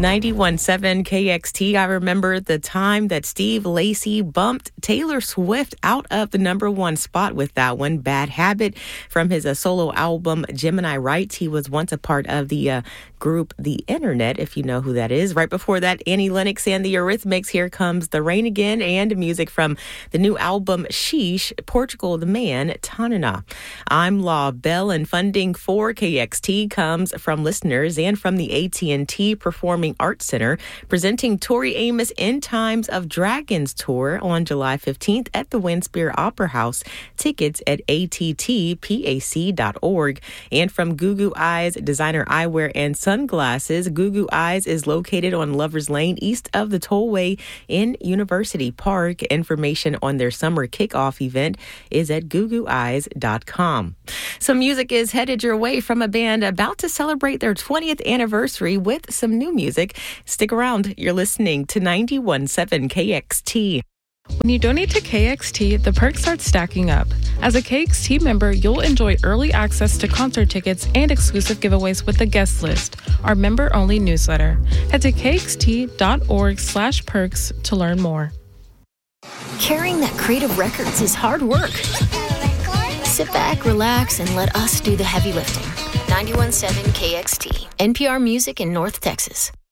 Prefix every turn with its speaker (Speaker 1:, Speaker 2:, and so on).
Speaker 1: 91.7 KXT. I remember the time that Steve Lacy bumped Taylor Swift out of the number one spot with that one, Bad Habit, from his solo album Gemini Rights. He was once a part of the group The Internet, if you know who that is. Right before that, Annie Lennox and the Eurythmics, Here Comes the Rain Again, and music from the new album Sheesh, Portugal the Man, Tanana. I'm Law Bell, and funding for KXT comes from listeners and from the AT&T Performing Arts Center, presenting Tori Amos End Times of Dragons tour on July 15th at the Winspear Opera House. Tickets at attpac.org. And from Gugu Eyes Designer Eyewear and Sunglasses, Gugu Eyes is located on Lover's Lane east of the Tollway in University Park. Information on their summer kickoff event is at gugueyes.com. Some music is headed your way from a band about to celebrate their 20th anniversary with some new music. Stick around. You're listening to 91.7 KXT.
Speaker 2: When you donate to KXT, the perks start stacking up. As a KXT member, you'll enjoy early access to concert tickets and exclusive giveaways with the guest list, our member-only newsletter. Head to kxt.org/perks to learn more.
Speaker 3: Carrying that crate of records is hard work. Sit back, relax, and let us do the heavy lifting. 91.7 KXT, NPR Music in North Texas.